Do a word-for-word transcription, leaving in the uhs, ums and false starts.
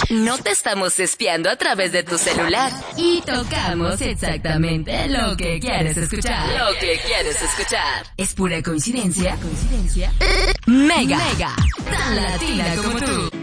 No te estamos espiando a través de tu celular. Y tocamos exactamente lo que quieres escuchar. Lo que quieres escuchar. Es pura coincidencia. Coincidencia. Mega. Mega. Tan latina como tú.